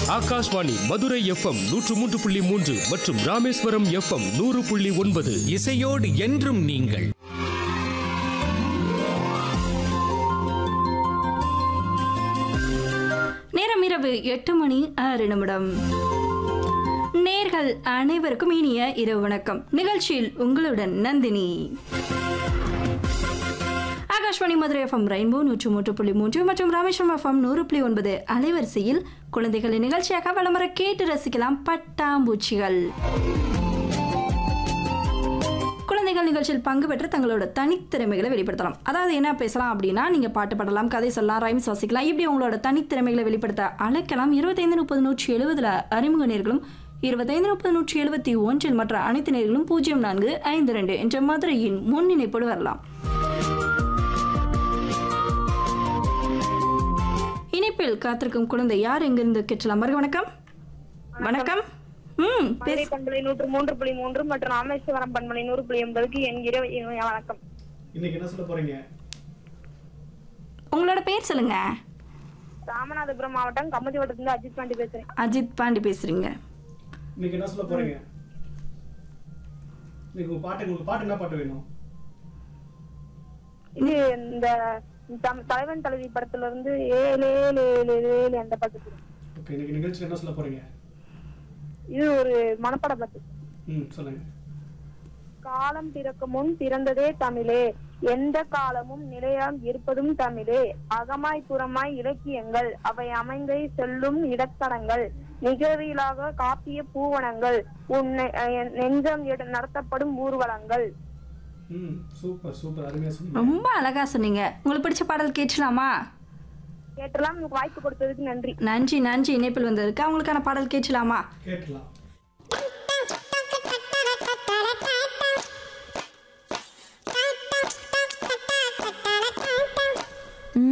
Akashvani Madurai FM 103.3 மற்றும் Rameswaram FM 100.9. இசையோடு என்றும் நீங்கள். நேரம் இரவு 8:06. நேர்கள் அனைவருக்கும் இனிய இரவு வணக்கம். நிகழ்ச்சியில் உங்களுடன் நந்தினி. ஆகாஷ்வாணி மதுரை எஃப்எம் ரெயின்போ 103.3 மற்றும் ராமேஸ்வரம் எஃப்எம் 100.9 அலைவரிசையில் குழந்தைகளின் நிகழ்ச்சியாக வளமர கேட்டு ரசிக்கலாம் பட்டாம்பூச்சிகள். குழந்தைகள் நிகழ்ச்சியில் பங்கு பெற்று தங்களோட தனித்திறமைகளை வெளிப்படுத்தலாம். அதாவது என்ன பேசலாம் அப்படின்னா, நீங்க பாட்டு பாடலாம், கதை சொல்லலாம், ரைம்ஸ் வாசிக்கலாம். இப்படி உங்களோட தனித்திறமைகளை வெளிப்படுத்த அழைக்கலாம். 25 30 170 அறிமுக நேர்களும் 25 30 171 மற்ற அனைத்து நேர்களும் 0452 என்ற மதுரையின் முன்னிணைப்போடு வரலாம். இணைப்பில் காத்திருக்கும் குழந்தை யார், எங்கிருந்து கேட்கலாம்? வணக்கம். வணக்கம். பண்பலை 103.3 மற்றும் ராமேஸ்வரம் பண்பலை 100.80 என்கிற வணக்கம். இன்னைக்கு என்ன சொல்ல போறீங்க? உங்களோட பேர் சொல்லுங்க. ராமநாதபுரம் மாவட்டம் கமுதி வட்டத்துல அஜித் பாண்டி பேசுறேன். அஜித் பாண்டி பேசுறீங்க. இன்னைக்கு என்ன சொல்ல போறீங்க? இன்னைக்கு உங்களுக்கு பாட்டு என்ன பாட்டு வேணும்? இது இந்த தலைவன் தலைவி படத்துல இருந்து அந்த பாட்டு. ஓகே, இன்னைக்கு நிகழ்ச்சியில என்ன சொல்ல போறீங்க? இது ஒரு மனப்பாட பாட்டு. சொல்லுங்க. காலம் பிறக்கும் முன் பிறந்ததே தமிழே, எந்த காலமும் நிலையாம் இருப்பதும் தமிழே, அகமாய் புறமாய் இலக்கியங்கள் அவை அமைந்தை செல்லும் இடத்தடங்கள், நிகழ்விலாக காப்பிய பூவனங்கள், உன் நெஞ்சம் நடத்தப்படும் ஊர்வலங்கள். சூப்பர் சூப்பர், அருமையா சொன்னீங்க. ரொம்ப அழகா சொன்னீங்க. உங்களுக்கு பிடிச்ச பாடல் கேட்கலாமா? கேட்டலாம். வாய்ப்பு கொடுத்ததுக்கு நன்றி. நன்றி. இணைப்பில் வந்ததுக்கு அவங்களுக்கான பாடல் கேட்கலாமா? கேட்கலாம்.